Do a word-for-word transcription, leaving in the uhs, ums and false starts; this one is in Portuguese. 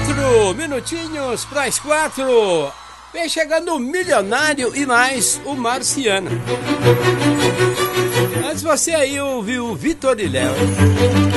quatro minutinhos para as quatro. Vem chegando o Milionário e mais o Marciano. Antes você aí ouviu o Vitor e Léo.